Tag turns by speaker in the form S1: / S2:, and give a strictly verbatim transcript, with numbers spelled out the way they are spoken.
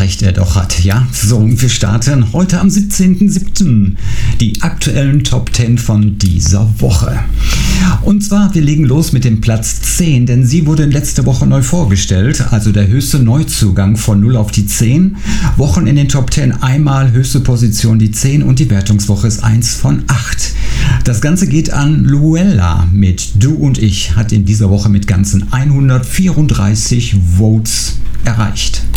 S1: recht er doch hat. Ja, so, wir starten heute am siebzehnten siebten die aktuellen Top zehn von dieser Woche. Und zwar, wir legen los mit dem Platz zehn, denn sie wurde letzte Woche neu vorgestellt, also der höchste Neuzugang von null auf die zehn. Wochen in den Top zehn, einmal höchste Position die zehn und die Wertungswoche ist eins von acht. Das Ganze geht an Luella mit Du und ich, hat in dieser Woche mit ganzen hundertvierunddreißig Votes erreicht.